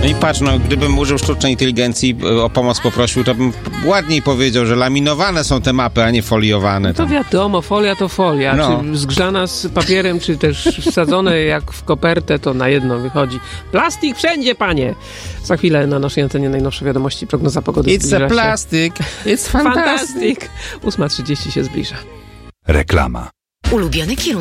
No i patrz, gdybym użył sztucznej inteligencji, o pomoc poprosił, to bym ładniej powiedział, że laminowane są te mapy, a nie foliowane. To wiadomo, folia to folia. No. Czy zgrzana z papierem, czy też wsadzone jak w kopertę, to na jedno wychodzi. Plastik wszędzie, panie! Za chwilę na naszej antenie najnowsze wiadomości, prognoza pogody It's zbliża a plastic, it's fantastic. 8:30 się zbliża. Reklama. Ulubiony kierunek